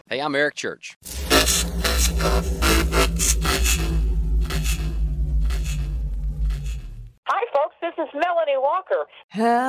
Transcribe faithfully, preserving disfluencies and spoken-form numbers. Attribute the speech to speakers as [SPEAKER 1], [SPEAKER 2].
[SPEAKER 1] Hey, I'm Eric Church.
[SPEAKER 2] Hi, folks. This is Melanie Walker.
[SPEAKER 3] How